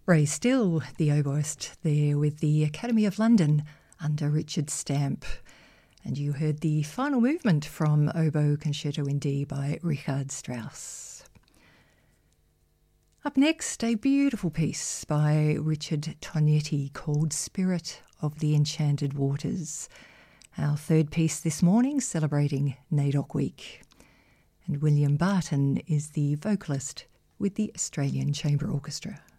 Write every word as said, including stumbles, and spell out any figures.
Ray Still, the oboist, there with the Academy of London under Richard Stamp. And you heard the final movement from Oboe Concerto in D by Richard Strauss. Up next, a beautiful piece by Richard Tognetti called Spirit of the Enchanted Waters. Our third piece this morning celebrating NAIDOC Week. And William Barton is the vocalist with the Australian Chamber Orchestra.